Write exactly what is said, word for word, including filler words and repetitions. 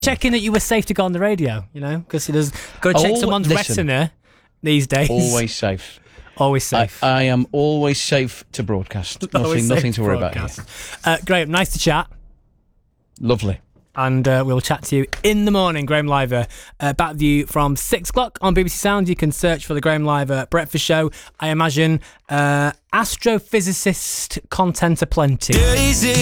checking that you were safe to go on the radio, you know, because there's got to check Oh, someone's listen. retina these days. Always safe. Always safe. I, I am always safe to broadcast. Nothing, Always nothing safe to worry broadcast. about here. Uh, Graham, nice to chat. Lovely. And uh, we'll chat to you in the morning, Graham Liver. Uh, back with you from six o'clock on B B C Sound. You can search for the Graham Liver Breakfast Show. I imagine uh, astrophysicist content aplenty.